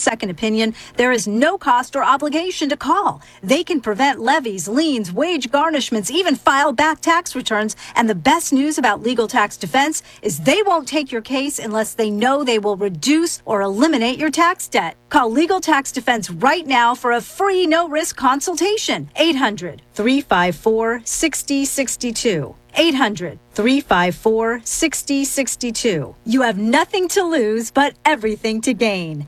second opinion, there is no cost or obligation to call. They can prevent levies, liens, wage garnishments, even file back tax returns. And the best news about Legal Tax Defense is they won't take your case unless they know they will reduce or eliminate your tax debt. Call Legal Tax Defense right now for a free no-risk consultation. 800-354-6062. 800-354-6062. You have nothing to lose, but everything to gain.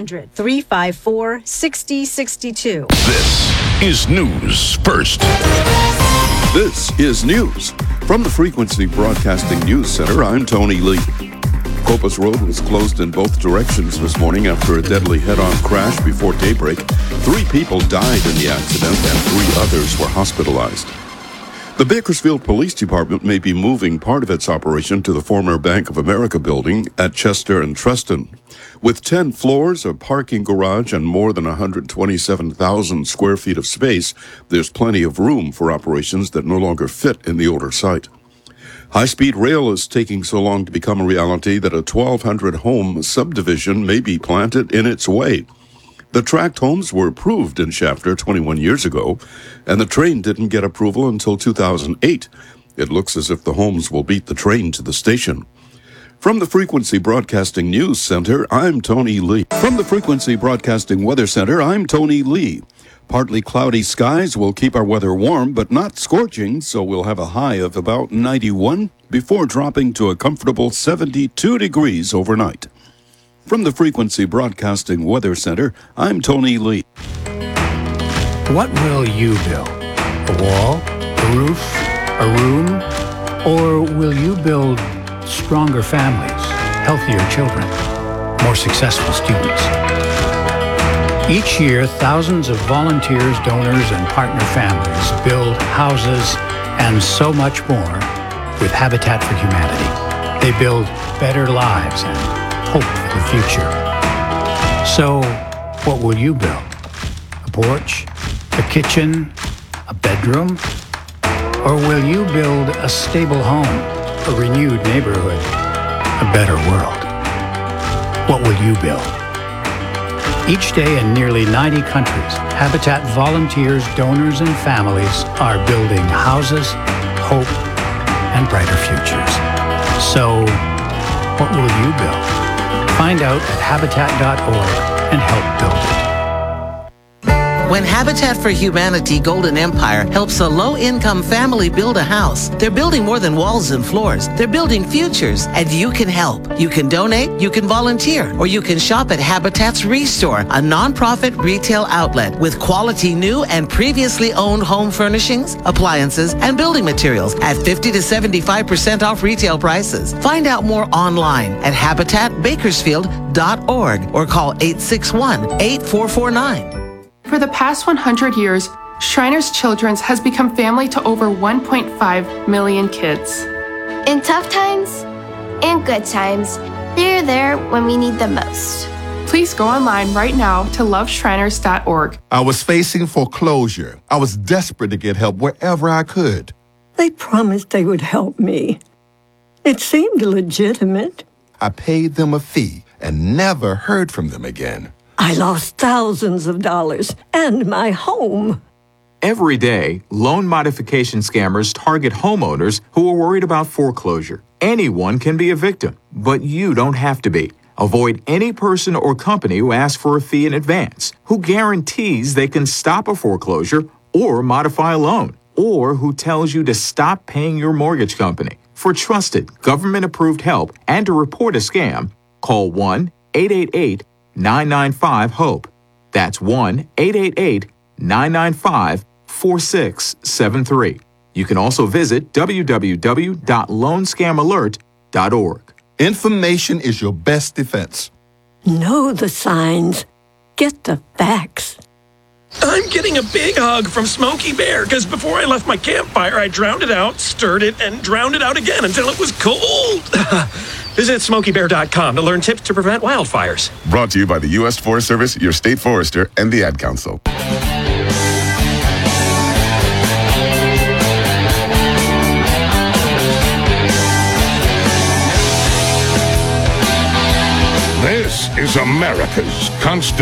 800-354-6062. This is News First. This is news. From the Frequency Broadcasting News Center, I'm Tony Lee. Copus Road was closed in both directions this morning after a deadly head-on crash before daybreak. 3 people died in the accident and 3 others were hospitalized. The Bakersfield Police Department may be moving part of its operation to the former Bank of America building at Chester and Treston. With 10 floors, a parking garage, and more than 127,000 square feet of space, there's plenty of room for operations that no longer fit in the older site. High-speed rail is taking so long to become a reality that a 1,200-home subdivision may be planted in its way. The tract homes were approved in Shafter 21 years ago, and the train didn't get approval until 2008. It looks as if the homes will beat the train to the station. From the Frequency Broadcasting News Center, I'm Tony Lee. From the Frequency Broadcasting Weather Center, I'm Tony Lee. Partly cloudy skies will keep our weather warm, but not scorching, so we'll have a high of about 91 before dropping to a comfortable 72 degrees overnight. From the Frequency Broadcasting Weather Center, I'm Tony Lee. What will you build? A wall? A roof? A room? Or will you build stronger families, healthier children, more successful students? Each year, thousands of volunteers, donors, and partner families build houses and so much more with Habitat for Humanity. They build better lives and hope for the future. So, what will you build? A porch? A kitchen? A bedroom? Or will you build a stable home, a renewed neighborhood, a better world? What will you build? Each day in nearly 90 countries, Habitat volunteers, donors, and families are building houses, hope, and brighter futures. So, what will you build? Find out at Habitat.org and help build it. When Habitat for Humanity Golden Empire helps a low-income family build a house, they're building more than walls and floors. They're building futures, and you can help. You can donate, you can volunteer, or you can shop at Habitat's Restore, a nonprofit retail outlet with quality new and previously owned home furnishings, appliances, and building materials at 50 to 75% off retail prices. Find out more online at habitatbakersfield.org or call 861-8449. For the past 100 years, Shriners Children's has become family to over 1.5 million kids. In tough times and good times, they're there when we need them most. Please go online right now to loveshriners.org. I was facing foreclosure. I was desperate to get help wherever I could. They promised they would help me. It seemed legitimate. I paid them a fee and never heard from them again. I lost thousands of dollars and my home. Every day, loan modification scammers target homeowners who are worried about foreclosure. Anyone can be a victim, but you don't have to be. Avoid any person or company who asks for a fee in advance, who guarantees they can stop a foreclosure or modify a loan, or who tells you to stop paying your mortgage company. For trusted, government-approved help and to report a scam, call 1-888-995-HOPE. That's 1-888-995-4673. You can also visit www.loanscamalert.org. Information is your best defense. Know the signs. Get the facts. I'm getting a big hug from Smokey Bear because before I left my campfire, I drowned it out, stirred it, and drowned it out again until it was cold. Visit SmokeyBear.com to learn tips to prevent wildfires. Brought to you by the U.S. Forest Service, your state forester, and the Ad Council. This is America's Constitution.